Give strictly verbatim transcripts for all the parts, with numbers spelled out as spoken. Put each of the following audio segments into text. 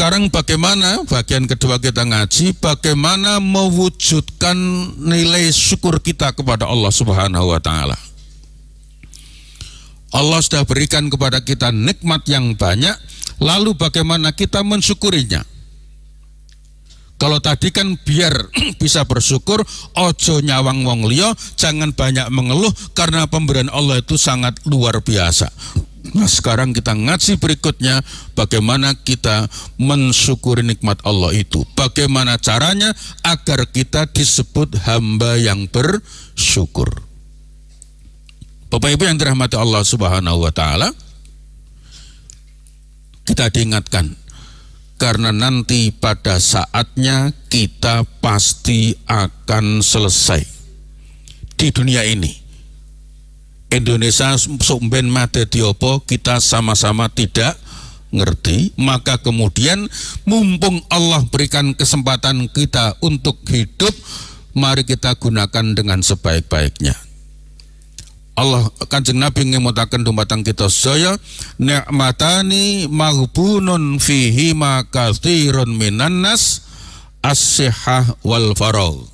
sekarang bagaimana bagian kedua kita ngaji, bagaimana mewujudkan nilai syukur kita kepada Allah Subhanahu wa taala. Allah sudah berikan kepada kita nikmat yang banyak, lalu bagaimana kita mensyukurinya? Kalau tadi kan biar bisa bersyukur, ojo nyawang wong liya, jangan banyak mengeluh karena pemberian Allah itu sangat luar biasa. Nah, sekarang kita ngaji berikutnya bagaimana kita mensyukuri nikmat Allah itu. Bagaimana caranya agar kita disebut hamba yang bersyukur. Bapak Ibu yang dirahmati Allah Subhanahu wa taala, kita diingatkan karena nanti pada saatnya kita pasti akan selesai di dunia ini. Indonesia sumben mate diopo kita sama-sama tidak ngerti, maka kemudian mumpung Allah berikan kesempatan kita untuk hidup, mari kita gunakan dengan sebaik-baiknya. Allah Kanjeng Nabi ngemutaken dumateng kita sedaya, nikmatani maghbunun fihi ma katsirun minan nas as-sihah wal faragh.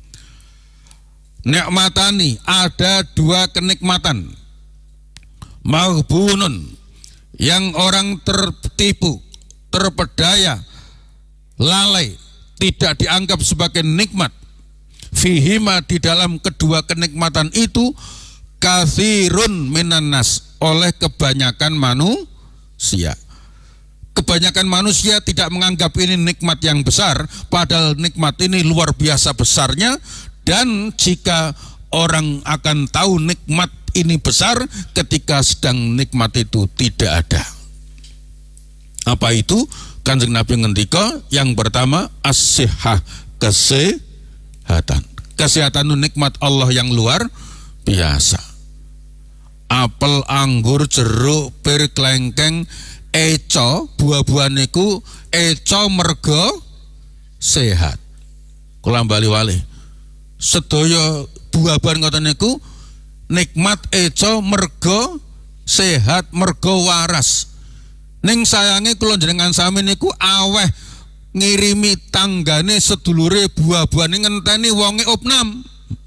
Nikmatani, ada dua kenikmatan. Maghbunun, yang orang tertipu, terpedaya, lalai, tidak dianggap sebagai nikmat. Fihima, di dalam kedua kenikmatan itu, katsirun minan nas, oleh kebanyakan manusia. Kebanyakan manusia tidak menganggap ini nikmat yang besar, padahal nikmat ini luar biasa besarnya. Dan jika orang akan tahu nikmat ini besar ketika sedang nikmat itu tidak ada. Apa itu? Kanjeng Nabi ngendika, yang pertama as-sihah, kesehatan. Kesehatan itu nikmat Allah yang luar biasa. Apel, anggur, jeruk, pir, klengkeng, eco, buah-buahan niku eco mergo sehat. Kula bali-wali. Sedaya buah-buahan ngoten niku nikmat eco mergo sehat, mergo waras. Ning sayange kula njenengan sami niku aweh ngirimi tanggane sedulure buah-buahane ngenteni wonge opnam.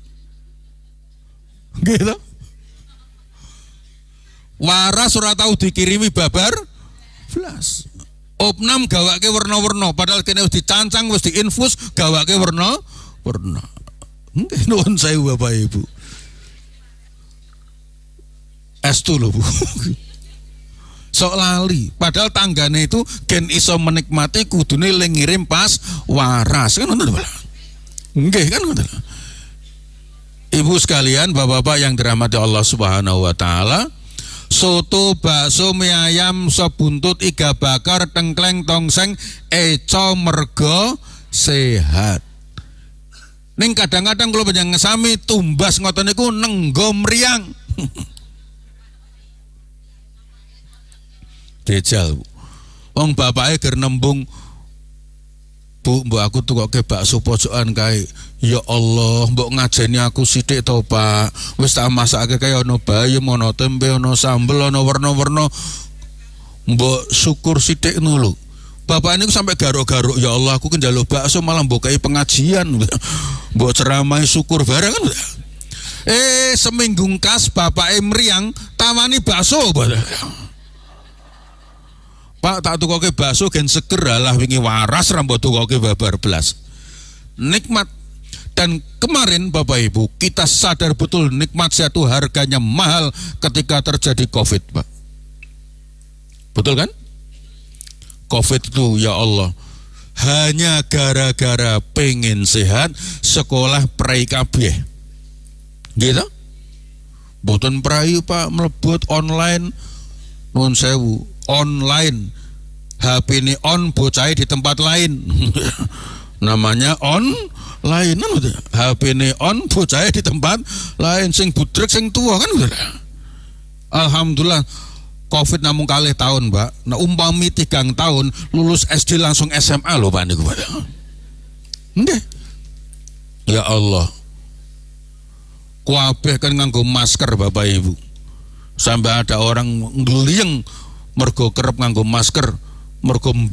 Gitu. Waras ora tau dikirimi babar blas. Opnam gawake werna-werna, padahal kene wis dicancang, wis diinfus, gawake werna-werna. Nggih nuwun sewu Bapak Ibu. Estu lho Bu. Sok lali, padahal tanggane itu gen iso menikmati kudune le ngirim pas waras kan ngoten lho. Nggih kan ngoten. Ibu sekalian, bapak-bapak yang dirahmati Allah Subhanahu wa taala, soto, bakso, mie ayam, sop buntut, iga bakar, tengkleng, tongseng, eco mergo sehat. Ning kadang-kadang kalau panjenengan sami tumbas ngoten niku nenggo mriyang. Dejal. Wong bapake ger nembung, Bu, mbok aku tukoke bakso pojokan kae. Ya Allah, mbok ngajeni aku sithik to, Pak. Wis tak masakake kaya ana bayem, ana tempe, ana sambel, ana werna-werna. Mbok syukur sithik ngono lho. Bapak ini sampai garuk-garuk, ya Allah aku njaluk bakso malah mbok kei pengajian. Mbok ceramai syukur bareng kan. Eh seminggu kas bapak mriyang tawani bakso. Pak tak tukoke bakso gen seger lah wingi waras ra mbok tukoke babar blas. Nikmat. Dan kemarin Bapak Ibu kita sadar betul nikmat satu harganya mahal ketika terjadi Covid, Pak. Betul kan? Covid itu ya Allah hanya gara-gara pengen sehat sekolah prai kabeh. Gitu? Boten prai Pak, mlebet online nuwun sewu, online. H P ini on, bocah di tempat lain. Namanya online. H P ini on, bocah di tempat lain, sing budrek sing tua kan. Alhamdulillah Covid namung kalih tahun, Mbak. Nah umpami tigang tahun lulus S D langsung S M A loh Pak niku. Nggih. Ya Allah. Kabeh kan nganggo masker Bapak Ibu. Sampai ada orang ngliyeng mergo kerep nganggo masker, mergo